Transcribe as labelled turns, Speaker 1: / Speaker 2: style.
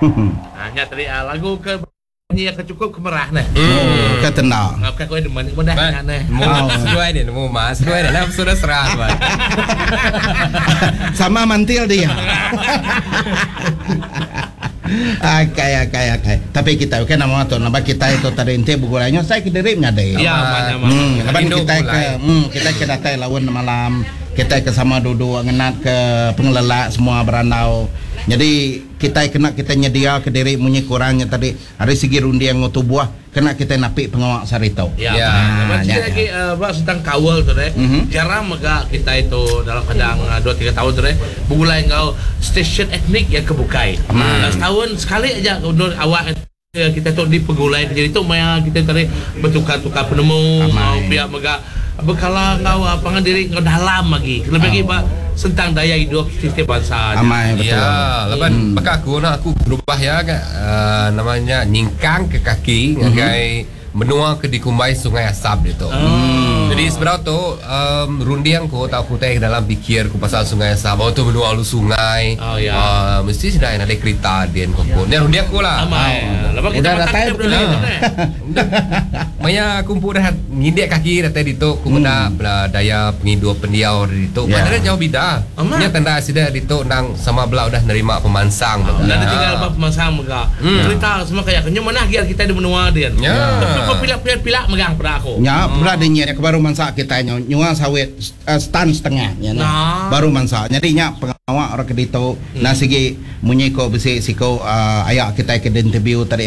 Speaker 1: Nya tadi lagu ke ni yang cukup kemerah nah.
Speaker 2: Ketenang.
Speaker 1: Ngapkan kau demen mudah nah.
Speaker 3: Sesuai dia nemu mas, sesuai dalam sudah serah.
Speaker 2: Sama mantil dia. Kaya. Tapi kita kan nama tu, nama kita itu tadi ente bugulanya saya kirimnya deh.
Speaker 1: Ya, mana.
Speaker 2: Kita ke datang lawan malam. Kita ke sama duduk ngenat ke pengelola semua berandau. Jadi kita nyedia ke diri munyi kurangnya tadi hari segi rundi yang ngutu buah kena kita napik pengawak sarito.
Speaker 1: Ya. Macam lagi tentang kawal tu deh. Jarang mega kita itu dalam kadang 2-3 tahun tu deh bugulai engkau stesen etnik yang kebukai. Setahun sekali aja undur awak kita tu di pegulai jadi tu maya kita tadi bertukar-tukar penemu pihak mega bekala ngau pangan diri ngau dalam lagi lebih lagi pak tentang daya hidup sistem bangsa.
Speaker 2: Amai betul.
Speaker 3: Ya, lepas maka aku berubah ya namanya nyingkang ke kaki ngagai menua ke dikumbai Sungai Asap itu. Jadi sebenarnya tu rundiang ko tak aku teh dalam fikir ku pasal Sungai Asap. Waktu menua lu sungai. Mesti sudah ada kereta dia ko. Ni rundiang ko lah.
Speaker 1: Lepas kita datang
Speaker 3: Maya kumpul dah ngindek kaki datang di tu ku benda daya penghidup pendiau di tu. Padahal jauh beda. Nya tanda sida di tu nang sama belah dah nerima pemansang.
Speaker 1: Dan tinggal pemansang mega. Cerita semua kayak nya mana giat kita di menua dia. Kau pilak megang pada aku.
Speaker 2: Ya, berada nya baru mansa kita nyua sawit stand setengah ya. Baru mansa. Jadi nya pengawak orang kedito na sige munyi ko besi siko ayak kita ke interview tadi